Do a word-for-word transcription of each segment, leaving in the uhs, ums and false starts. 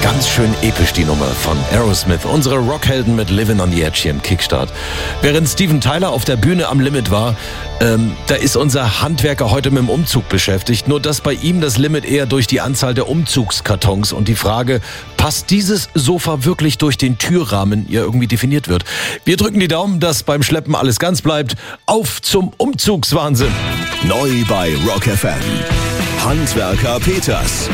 Ganz schön episch die Nummer von Aerosmith. Unsere Rockhelden mit Livin' on the Edge hier im Kickstart. Während Steven Tyler auf der Bühne am Limit war, ähm, da ist unser Handwerker heute mit dem Umzug beschäftigt. Nur dass bei ihm das Limit eher durch die Anzahl der Umzugskartons und die Frage, passt dieses Sofa wirklich durch den Türrahmen, ja irgendwie definiert wird. Wir drücken die Daumen, dass beim Schleppen alles ganz bleibt. Auf zum Umzugswahnsinn. Neu bei Rock F M. Handwerker Peters.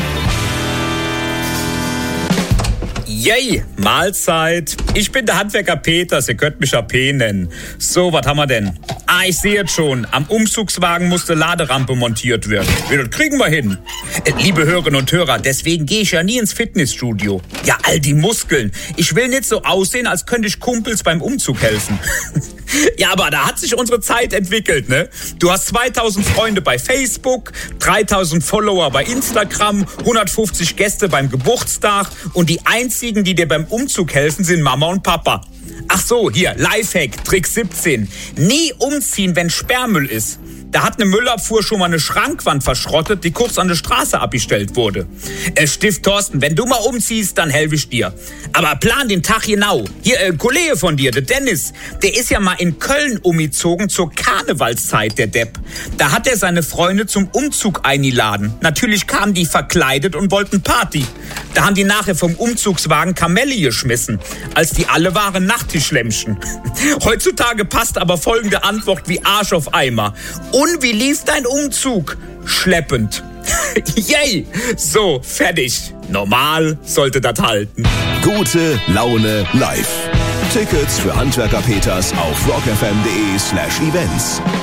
Yay, Mahlzeit. Ich bin der Handwerker Peters, ihr könnt mich A P nennen. So, was haben wir denn? Ah, ich sehe jetzt schon. Am Umzugswagen musste Laderampe montiert werden. Ja, das kriegen wir hin. Äh, liebe Hörerinnen und Hörer, deswegen gehe ich ja nie ins Fitnessstudio. Ja, all die Muskeln. Ich will nicht so aussehen, als könnte ich Kumpels beim Umzug helfen. Ja, aber da hat sich unsere Zeit entwickelt, ne? Du hast zweitausend Freunde bei Facebook, dreitausend Follower bei Instagram, hundertfünfzig Gäste beim Geburtstag und die einzigen, die dir beim Umzug helfen, sind Mama und Papa. Ach so, hier, Lifehack, Trick siebzehn. Nie umziehen, wenn Sperrmüll ist. Da hat eine Müllabfuhr schon mal eine Schrankwand verschrottet, die kurz an der Straße abgestellt wurde. Äh, Stift Thorsten, wenn du mal umziehst, dann helfe ich dir. Aber plan den Tag genau. Hier, äh, Kollege von dir, der Dennis, der ist ja mal in Köln umgezogen zur Karnevalszeit, der Depp. Da hat er seine Freunde zum Umzug eingeladen. Natürlich kamen die verkleidet und wollten Party. Da haben die nachher vom Umzugswagen Kamelle geschmissen, als die alle waren Nachttischlämmchen. Heutzutage passt aber folgende Antwort wie Arsch auf Eimer. Und wie lief dein Umzug? Schleppend. Yay! So, fertig. Normal sollte das halten. Gute Laune live. Tickets für Handwerker Peters auf rockfm.de slash events.